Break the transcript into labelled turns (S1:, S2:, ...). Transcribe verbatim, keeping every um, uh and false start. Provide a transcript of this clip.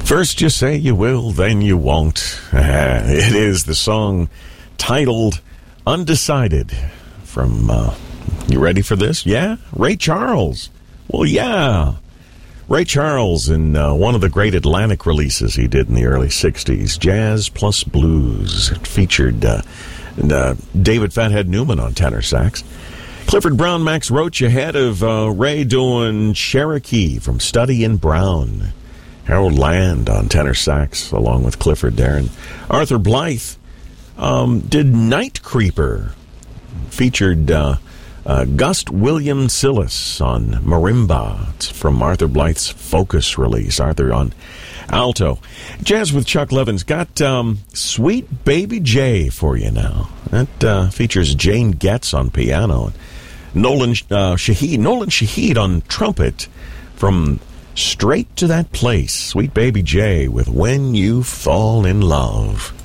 S1: First you say you will, then you won't. Uh, it is the song titled Undecided from, uh, you ready for this? Yeah? Ray Charles. Well, yeah. Ray Charles in uh, one of the great Atlantic releases he did in the early sixties, Jazz Plus Blues. It featured uh, uh, David Fathead Newman on tenor sax. Clifford Brown, Max Roach ahead of uh, Ray doing Cherokee from Study in Brown. Harold Land on tenor sax, along with Clifford there. And Arthur Blythe um, did Night Creeper. Featured uh, uh, Gust William Sillis on marimba. It's from Arthur Blythe's Focus release. Arthur on alto. Jazz with Chuck Levin's got um, Sweet Baby J for you now. That uh, features Jane Getz on piano. Nolan uh, Shahid, Nolan Shahid on trumpet from Straight to That Place. Sweet Baby J with When You Fall in Love.